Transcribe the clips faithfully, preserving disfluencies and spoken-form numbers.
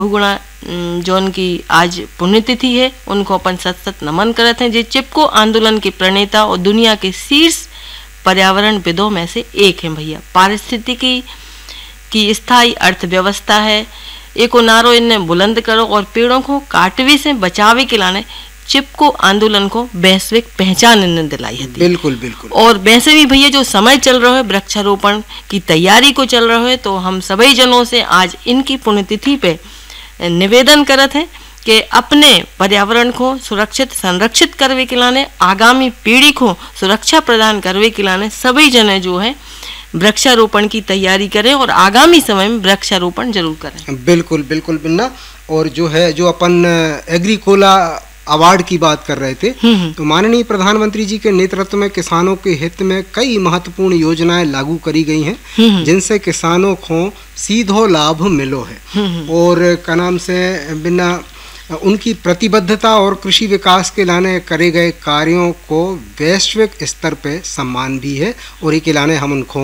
बहुगुणा जौन की आज पुण्यतिथि है, उनको अपन सत सत नमन करते हैं। जे चिपको आंदोलन के प्रणेता और दुनिया के शीर्ष पर्यावरण विदों में से एक है भैया। पारिस्थितिकी की स्थायी अर्थव्यवस्था है, एको नारो इन्हें बुलंद करो और पेड़ों को काटवे से बचावे के लाने चिपको आंदोलन को वैश्विक पहचान इन्हें दिलाई है। बिल्कुल बिल्कुल। और वैसे भी भैया जो समय चल रहा है वृक्षारोपण की तैयारी को चल रहा है, तो हम सभी जनों से आज इनकी पुण्यतिथि पे निवेदन करते हैं कि अपने पर्यावरण को सुरक्षित संरक्षित करवे के लाने, आगामी पीढ़ी को सुरक्षा प्रदान करवे के लाने सभी जने जो है वृक्षारोपण की तैयारी करें और आगामी समय में वृक्षारोपण जरूर करें। बिल्कुल बिल्कुल बिन्ना। और जो है जो अपन एग्रीकोला अवार्ड की बात कर रहे थे, तो माननीय प्रधानमंत्री जी के नेतृत्व में किसानों के हित में कई महत्वपूर्ण योजनाएं लागू करी गई हैं, जिनसे किसानों को सीधो लाभ मिलो है। और का नाम से बिना उनकी प्रतिबद्धता और कृषि विकास के लाने करे गए कार्यों को वैश्विक स्तर पे सम्मान भी है, और ये लाने हम उनको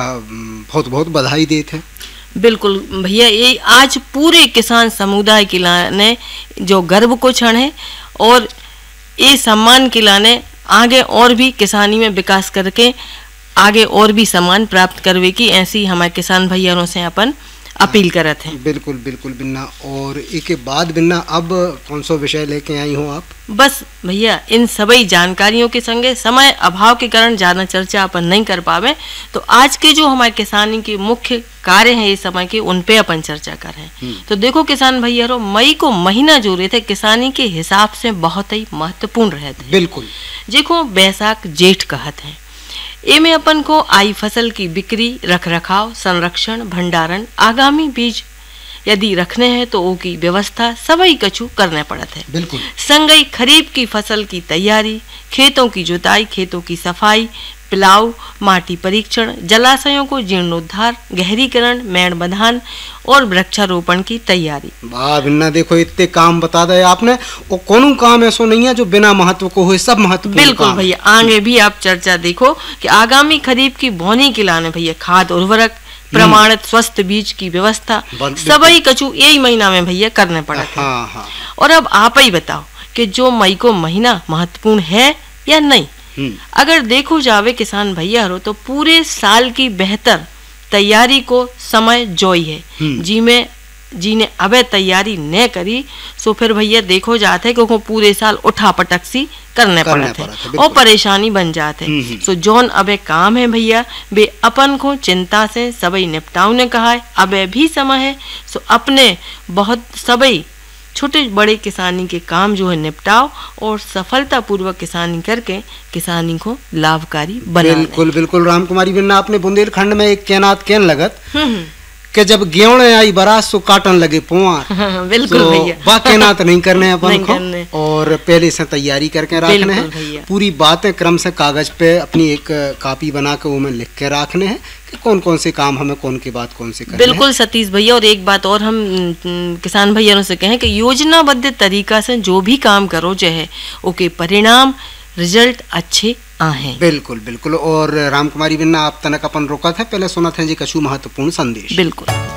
बहुत बहुत बधाई देते हैं। बिल्कुल भैया, ये आज पूरे किसान समुदाय के लाने जो गर्व को क्षण है, और ये सम्मान के लाने आगे और भी किसानी में विकास करके आगे और भी सम्मान प्राप्त करवे की ऐसी हमारे किसान भैयारों से अपन अपील करते हैं। बिल्कुल बिल्कुल बिन्ना। और इसके बाद बिन्ना अब कौन सा विषय लेके आई हो आप? बस भैया इन सभी जानकारियों के संगे समय अभाव के कारण ज्यादा चर्चा अपन नहीं कर पावे, तो आज के जो हमारे किसानी के मुख्य कार्य हैं इस समय के, उन पे अपन चर्चा कर रहे हैं। तो देखो किसान भैया, मई को महीना जो रहे थे किसानी के हिसाब से बहुत ही महत्वपूर्ण रहते हैं। बिल्कुल। देखो बैसाख जेठ कहते हैं, इनमें अपन को आई फसल की बिक्री, रख रखाव, संरक्षण, भंडारण, आगामी बीज यदि रखने हैं तो उनकी व्यवस्था सभी कछु करने पड़ते हैं। बिल्कुल। संगई खरीफ की फसल की तैयारी, खेतों की जुताई, खेतों की सफाई, पिलाव, माटी परीक्षण, जलाशयों को जीर्णोद्धार, गहरीकरण, मेड़ बंधान और वृक्षारोपण की तैयारी। वाह बिन्ना, देखो इतने काम बता दे आपने, और कौन काम ऐसा नहीं है जो बिना महत्व को हो, सब महत्वपूर्ण। बिल्कुल भैया, आगे भी आप चर्चा देखो कि आगामी खरीफ की बोनी के लाने भैया खाद, उर्वरक, प्रमाणित स्वस्थ बीज की व्यवस्था सभी कछु यही महीना में भैया करने पड़ते हैं। हाँ, हाँ। और अब आप ही बताओ कि जो मई को महीना महत्वपूर्ण है या नहीं। अगर देखो जावे किसान भैया हो, तो पूरे साल की बेहतर तैयारी को समय जोई है, जी में जी ने अबे तैयारी न करी सो फिर भैया देखो जाते है क्योंकि पूरे साल उठा पटक सी करने पड़ते हैं और परेशानी बन जाते हैं। सो जौन अबे काम है भैया बे अपन को चिंता से सभी निपटाऊ ने कहा है, अबे भी समय है। सो अपने बहुत सभी छोटे बड़े किसानी के काम जो है निपटाओ और सफलता पूर्वक किसानी करके किसानी को लाभकारी बना। बिल्कुल बिल्कुल राम कुमारी बिन्ना, आपने बुंदेलखंड में एक कहनात कहन लगत कि जब गेहूं आई बरात सो काटन लगे पुआर। बिल्कुल तो भैया, वह कहनात नहीं करने अपन को, और पहले से तैयारी करके रखने हैं। पूरी बातें क्रम से कागज पे अपनी एक कॉपी बना के वो में लिख के रखने हैं कि कौन कौन से काम हमें कौन की बात कौन से करने। बिल्कुल सतीश भैया, और एक बात और हम किसान भैया से कहें कि योजनाबद्ध तरीका से जो भी काम करो जो है ओके परिणाम रिजल्ट अच्छे आए। बिल्कुल बिल्कुल। और राम कुमारी बिन्ना, आप तनक अपन रोका था, पहले सुना था जी कछु महत्वपूर्ण संदेश। बिल्कुल।